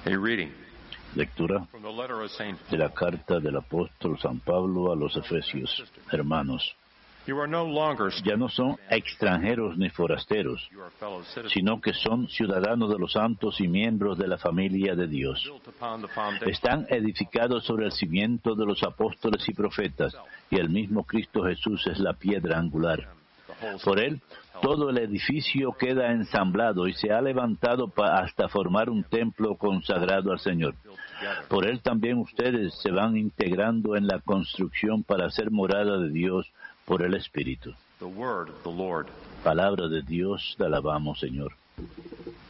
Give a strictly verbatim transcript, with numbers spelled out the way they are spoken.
A reading Lectura from the letter of Saint de la Paul. carta del apóstol San Pablo a los Efesios. Hermanos, You are no longer ya no son extranjeros ni forasteros, you are fellow citizens, sino que son ciudadanos de los santos y miembros de la familia de Dios. built upon the foundation Están edificados sobre el cimiento de los apóstoles y profetas, y el mismo Cristo Jesús es la piedra angular. the whole Por él, todo el edificio queda ensamblado y se ha levantado pa- hasta formar un templo consagrado al Señor. built together. Por él también ustedes se van integrando en la construcción para ser morada de Dios por el Espíritu. The word of the Lord. Palabra de Dios, te alabamos, Señor.